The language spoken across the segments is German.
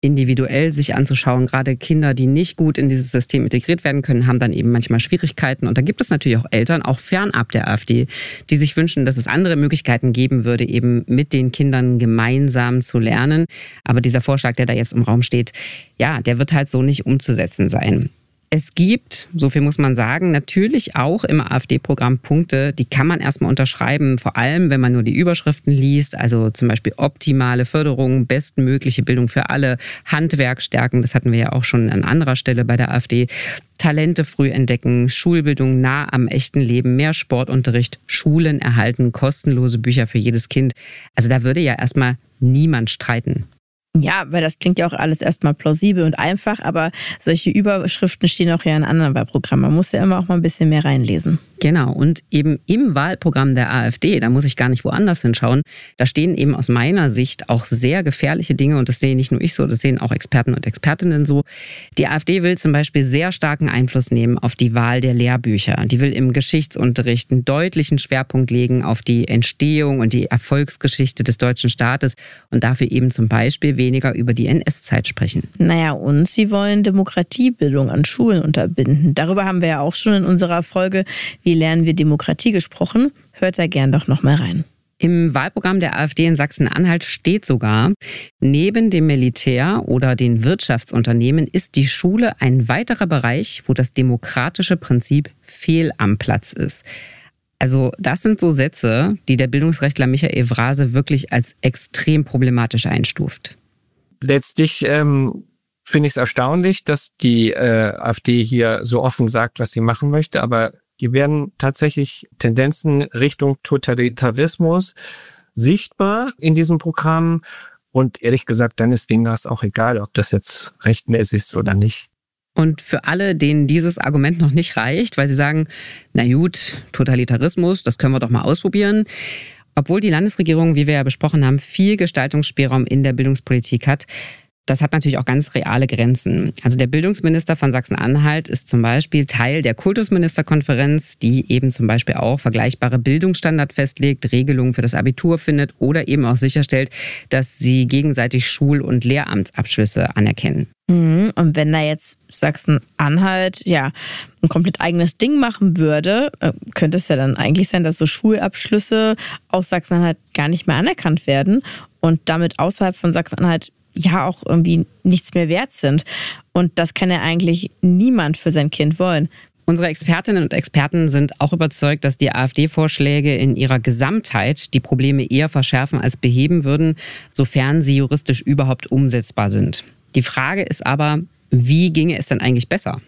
individuell sich anzuschauen. Gerade Kinder, die nicht gut in dieses System integriert werden können, haben dann eben manchmal Schwierigkeiten. Und da gibt es natürlich auch Eltern, auch fernab der AfD, die sich wünschen, dass es andere Möglichkeiten geben würde, eben mit den Kindern gemeinsam zu lernen. Aber dieser Vorschlag, der da jetzt im Raum steht, ja, der wird halt so nicht umzusetzen sein. Es gibt, so viel muss man sagen, natürlich auch im AfD-Programm Punkte, die kann man erstmal unterschreiben, vor allem wenn man nur die Überschriften liest, also zum Beispiel optimale Förderung, bestmögliche Bildung für alle, Handwerk stärken, das hatten wir ja auch schon an anderer Stelle bei der AfD, Talente früh entdecken, Schulbildung nah am echten Leben, mehr Sportunterricht, Schulen erhalten, kostenlose Bücher für jedes Kind. Also da würde ja erstmal niemand streiten. Ja, weil das klingt ja auch alles erstmal plausibel und einfach, aber solche Überschriften stehen auch ja in anderen Wahlprogrammen. Man muss ja immer auch mal ein bisschen mehr reinlesen. Genau, und eben im Wahlprogramm der AfD, da muss ich gar nicht woanders hinschauen, da stehen eben aus meiner Sicht auch sehr gefährliche Dinge und das sehe nicht nur ich so, das sehen auch Experten und Expertinnen so. Die AfD will zum Beispiel sehr starken Einfluss nehmen auf die Wahl der Lehrbücher. Die will im Geschichtsunterricht einen deutlichen Schwerpunkt legen auf die Entstehung und die Erfolgsgeschichte des deutschen Staates und dafür eben zum Beispiel weniger über die NS-Zeit sprechen. Naja, und sie wollen Demokratiebildung an Schulen unterbinden. Darüber haben wir ja auch schon in unserer Folge Wie lernen wir Demokratie gesprochen? Hört da gern doch noch mal rein. Im Wahlprogramm der AfD in Sachsen-Anhalt steht sogar, neben dem Militär oder den Wirtschaftsunternehmen ist die Schule ein weiterer Bereich, wo das demokratische Prinzip fehl am Platz ist. Also das sind so Sätze, die der Bildungsrechtler Michael Wrase wirklich als extrem problematisch einstuft. Letztlich finde ich es erstaunlich, dass die AfD hier so offen sagt, was sie machen möchte, aber hier werden tatsächlich Tendenzen Richtung Totalitarismus sichtbar in diesem Programm. Und ehrlich gesagt, dann ist denen das auch egal, ob das jetzt rechtmäßig ist oder nicht. Und für alle, denen dieses Argument noch nicht reicht, weil sie sagen, na gut, Totalitarismus, das können wir doch mal ausprobieren. Obwohl die Landesregierung, wie wir ja besprochen haben, viel Gestaltungsspielraum in der Bildungspolitik hat, das hat natürlich auch ganz reale Grenzen. Also der Bildungsminister von Sachsen-Anhalt ist zum Beispiel Teil der Kultusministerkonferenz, die eben zum Beispiel auch vergleichbare Bildungsstandards festlegt, Regelungen für das Abitur findet oder eben auch sicherstellt, dass sie gegenseitig Schul- und Lehramtsabschlüsse anerkennen. Und wenn da jetzt Sachsen-Anhalt ja ein komplett eigenes Ding machen würde, könnte es ja dann eigentlich sein, dass so Schulabschlüsse aus Sachsen-Anhalt gar nicht mehr anerkannt werden und damit außerhalb von Sachsen-Anhalt ja auch irgendwie nichts mehr wert sind. Und das kann ja eigentlich niemand für sein Kind wollen. Unsere Expertinnen und Experten sind auch überzeugt, dass die AfD-Vorschläge in ihrer Gesamtheit die Probleme eher verschärfen als beheben würden, sofern sie juristisch überhaupt umsetzbar sind. Die Frage ist aber, wie ginge es denn eigentlich besser?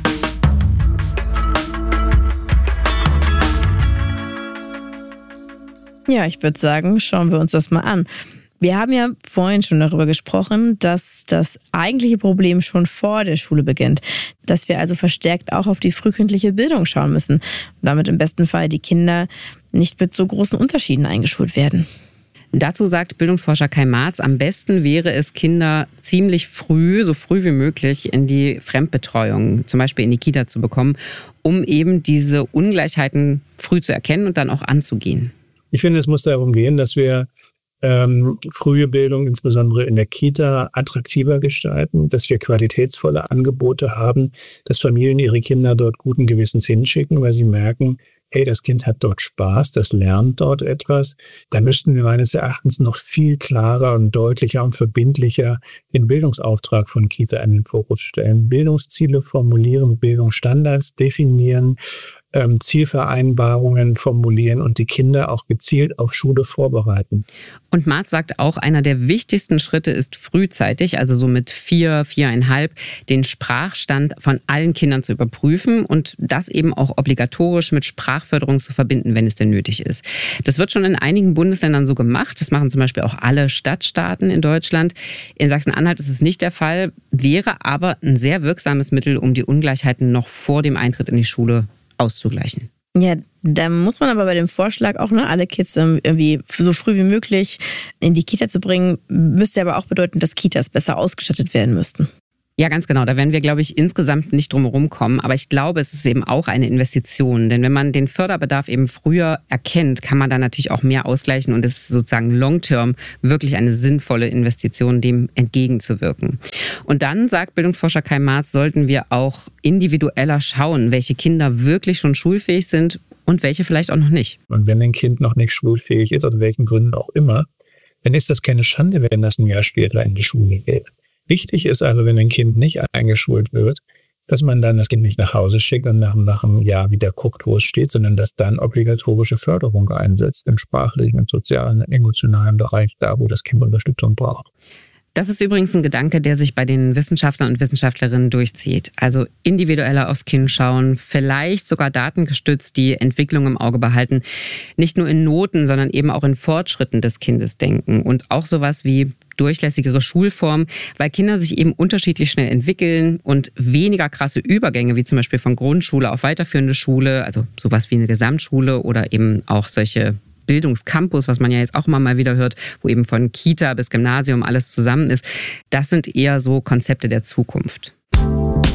Ja, ich würde sagen, schauen wir uns das mal an. Wir haben ja vorhin schon darüber gesprochen, dass das eigentliche Problem schon vor der Schule beginnt. Dass wir also verstärkt auch auf die frühkindliche Bildung schauen müssen. Und damit im besten Fall die Kinder nicht mit so großen Unterschieden eingeschult werden. Dazu sagt Bildungsforscher Kai Marz, am besten wäre es, Kinder ziemlich früh, so früh wie möglich in die Fremdbetreuung, zum Beispiel in die Kita zu bekommen, um eben diese Ungleichheiten früh zu erkennen und dann auch anzugehen. Ich finde, es muss darum gehen, dass wir frühe Bildung, insbesondere in der Kita, attraktiver gestalten, dass wir qualitätsvolle Angebote haben, dass Familien ihre Kinder dort guten Gewissens hinschicken, weil sie merken, hey, das Kind hat dort Spaß, das lernt dort etwas. Da müssten wir meines Erachtens noch viel klarer und deutlicher und verbindlicher den Bildungsauftrag von Kita in den Fokus stellen. Bildungsziele formulieren, Bildungsstandards definieren, Zielvereinbarungen formulieren und die Kinder auch gezielt auf Schule vorbereiten. Und Marz sagt auch, einer der wichtigsten Schritte ist frühzeitig, also so mit 4, 4,5, den Sprachstand von allen Kindern zu überprüfen und das eben auch obligatorisch mit Sprachförderung zu verbinden, wenn es denn nötig ist. Das wird schon in einigen Bundesländern so gemacht. Das machen zum Beispiel auch alle Stadtstaaten in Deutschland. In Sachsen-Anhalt ist es nicht der Fall, wäre aber ein sehr wirksames Mittel, um die Ungleichheiten noch vor dem Eintritt in die Schule auszugleichen. Ja, da muss man aber bei dem Vorschlag auch alle Kids irgendwie so früh wie möglich in die Kita zu bringen, müsste aber auch bedeuten, dass Kitas besser ausgestattet werden müssten. Ja, ganz genau. Da werden wir, glaube ich, insgesamt nicht drum herum kommen. Aber ich glaube, es ist eben auch eine Investition. Denn wenn man den Förderbedarf eben früher erkennt, kann man da natürlich auch mehr ausgleichen. Und es ist sozusagen long-term wirklich eine sinnvolle Investition, dem entgegenzuwirken. Und dann, sagt Bildungsforscher Kai Marz, sollten wir auch individueller schauen, welche Kinder wirklich schon schulfähig sind und welche vielleicht auch noch nicht. Und wenn ein Kind noch nicht schulfähig ist, aus welchen Gründen auch immer, dann ist das keine Schande, wenn das ein Jahr später in die Schule geht. Wichtig ist also, wenn ein Kind nicht eingeschult wird, dass man dann das Kind nicht nach Hause schickt und nach einem Jahr wieder guckt, wo es steht, sondern dass dann obligatorische Förderung einsetzt im sprachlichen, im sozialen, im emotionalen Bereich, da wo das Kind Unterstützung braucht. Das ist übrigens ein Gedanke, der sich bei den Wissenschaftlern und Wissenschaftlerinnen durchzieht. Also individueller aufs Kind schauen, vielleicht sogar datengestützt die Entwicklung im Auge behalten. Nicht nur in Noten, sondern eben auch in Fortschritten des Kindes denken. Und auch sowas wie durchlässigere Schulformen, weil Kinder sich eben unterschiedlich schnell entwickeln und weniger krasse Übergänge, wie zum Beispiel von Grundschule auf weiterführende Schule, also sowas wie eine Gesamtschule oder eben auch solche Bildungscampus, was man ja jetzt auch immer mal wieder hört, wo eben von Kita bis Gymnasium alles zusammen ist. Das sind eher so Konzepte der Zukunft.